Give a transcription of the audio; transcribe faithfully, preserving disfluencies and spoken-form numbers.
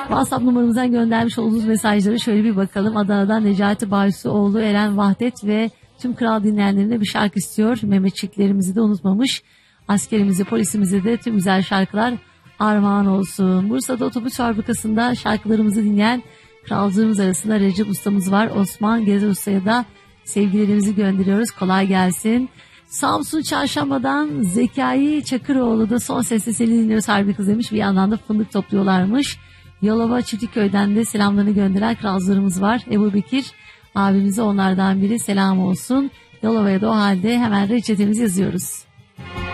WhatsApp numaramızdan göndermiş olduğunuz mesajları şöyle bir bakalım. Adana'dan Necati Baysuoğlu, Eren Vahdet ve tüm Kral dinleyenlerine bir şarkı istiyor. Mehmetçiklerimizi de unutmamış. Askerimizi, polisimizi de tüm güzel şarkılar armağan olsun. Bursa'da otobüs fabrikasında şarkılarımızı dinleyen kralcığımız arasında Recep ustamız var. Osman Gezer Usta'ya da sevgilerimizi gönderiyoruz. Kolay gelsin. Samsun Çarşamba'dan Zekai Çakıroğlu da son sesle seni dinliyoruz harbi kız demiş. Bir yandan da fındık topluyorlarmış. Yalova Çiftliköy'den de selamlarını gönderen kralcılarımız var. Ebu Bekir abimize onlardan biri selam olsun. Yalova'ya da o halde hemen reçetemizi yazıyoruz.